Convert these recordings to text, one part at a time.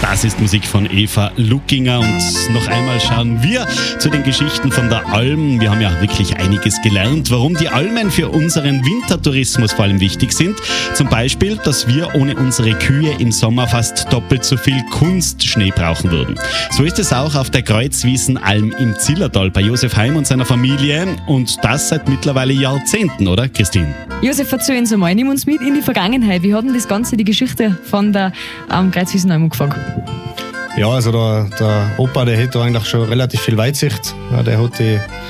Das ist Musik von Eva Lugginger und noch einmal schauen wir zu den Geschichten von der Alm. Wir haben ja wirklich einiges gelernt, warum die Almen für unseren Wintertourismus vor allem wichtig sind. Zum Beispiel, dass wir ohne unsere Kühe im Sommer fast doppelt so viel Kunstschnee brauchen würden. So ist es auch auf der Kreuzwiesenalm im Zillertal bei Josef Heim und seiner Familie und das seit mittlerweile Jahrzehnten, oder Christine? Josef, erzähl uns einmal, nimm uns mit in die Vergangenheit. Wie hat denn das Ganze, die Geschichte von der Kreuzwiesenalm angefangen? Ja, also der Opa, der hat da eigentlich schon relativ viel Weitsicht. Ja, der hat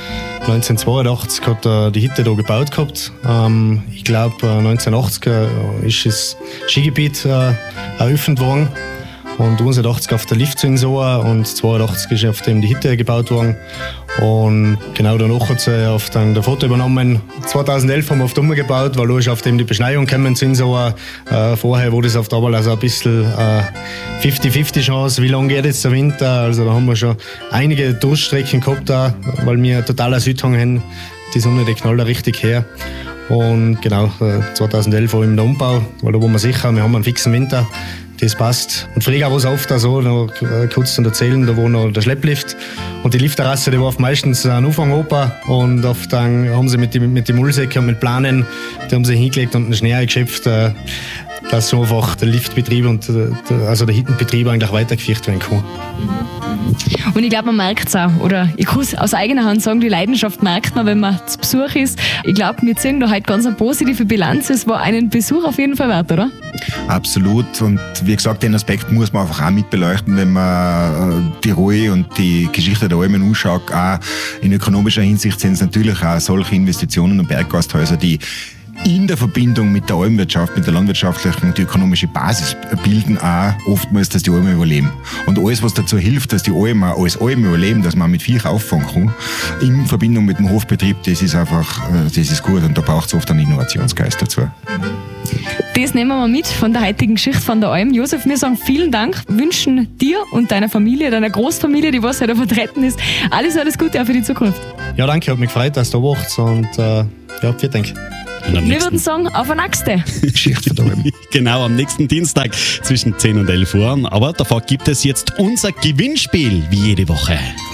1982 hat er die Hütte da gebaut gehabt. Ich glaube 1980 ist das Skigebiet eröffnet worden. Und 1980 auf der Liftsensor und 1982 ist auf dem die Hütte gebaut worden. Und genau danach hat sie auf dann der Foto übernommen. 2011 haben wir auf der gebaut, weil da ist auf dem die Beschneiung gekommen sind. Vorher wurde es auf der Arbeit also ein bisschen 50-50 Chance, wie lange geht jetzt der Winter. Also da haben wir schon einige Durststrecken gehabt, da, weil wir total Südhang haben. Die Sonne, die knallt da richtig her. Und genau, 2011 war im Umbau, weil da waren wir sicher, wir haben einen fixen Winter. Das passt. Und früher war es oft auch so, noch kurz zu erzählen, da war noch der Schlepplift. Und die Liftterrasse, die war meistens ein Auffangoper. Und oft dann haben sie mit den Mullsäcken und mit Planen, die haben sie hingelegt und den Schnee eingeschöpft, dass so einfach der Liftbetrieb und also der Hittenbetrieb eigentlich weitergeführt werden kann. Und ich glaube, man merkt es auch, oder ich kann es aus eigener Hand sagen, die Leidenschaft merkt man, wenn man zu Besuch ist. Ich glaube, wir ziehen da heute ganz eine positive Bilanz. Es war einen Besuch auf jeden Fall wert, oder? Absolut. Und wie gesagt, den Aspekt muss man einfach auch mit beleuchten, wenn man Tirol und die Geschichte der Almen anschaut. Auch in ökonomischer Hinsicht sind es natürlich auch solche Investitionen und Berggasthäuser, die in der Verbindung mit der Almwirtschaft, mit der landwirtschaftlichen, die ökonomische Basis bilden auch oftmals, dass die Almen überleben. Und alles, was dazu hilft, dass die Almen als Almen überleben, dass man mit Viech auffangen kann, in Verbindung mit dem Hofbetrieb, das ist einfach, das ist gut und da braucht es oft einen Innovationsgeist dazu. Das nehmen wir mit von der heutigen Geschichte von der Alm. Josef, wir sagen vielen Dank, wünschen dir und deiner Familie, deiner Großfamilie, die was heute vertreten ist, alles Gute auch für die Zukunft. Ja, danke, hat mich gefreut, dass du da warst und ja, vielen Dank. Wir würden sagen, auf eine nächste Geschichte von der Alm. Genau, am nächsten Dienstag zwischen 10 und 11 Uhr. Aber davor gibt es jetzt unser Gewinnspiel, wie jede Woche.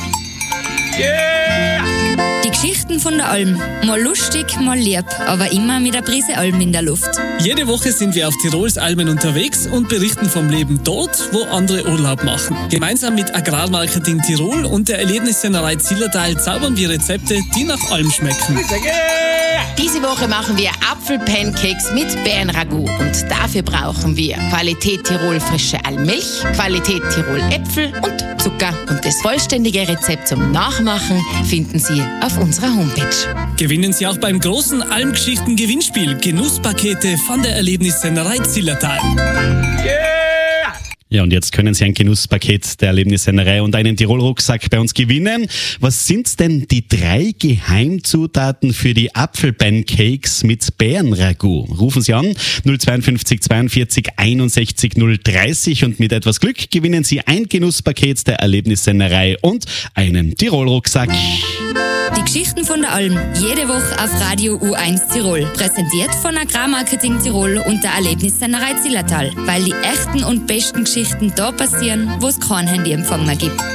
Yeah! Die Geschichten von der Alm. Mal lustig, mal lieb, aber immer mit einer Prise Alm in der Luft. Jede Woche sind wir auf Tirols Almen unterwegs und berichten vom Leben dort, wo andere Urlaub machen. Gemeinsam mit Agrarmarketing Tirol und der Erlebnissennerei Zillertal zaubern wir Rezepte, die nach Alm schmecken. Diese Woche machen wir Apfelpancakes mit Beerenragout und dafür brauchen wir Qualität Tirol frische Almmilch, Qualität Tirol Äpfel und Zucker. Und das vollständige Rezept zum Nachmachen finden Sie auf unserer Homepage. Gewinnen Sie auch beim großen Almgeschichten-Gewinnspiel Genusspakete von der Erlebnissennerei Zillertal. Ja, und jetzt können Sie ein Genusspaket der Erlebnissennerei und einen Tirol-Rucksack bei uns gewinnen. Was sind denn die 3 Geheimzutaten für die Apfelpancakes mit Beerenragout? Rufen Sie an 052 42 61 030 und mit etwas Glück gewinnen Sie ein Genusspaket der Erlebnissennerei und einen Tirol-Rucksack. Die Geschichten von der Alm. Jede Woche auf Radio U1 Tirol. Präsentiert von Agrarmarketing Tirol und der Erlebnissennerei Zillertal. Weil die echten und besten Geschichten da passieren, wo es kein Handyempfang mehr gibt.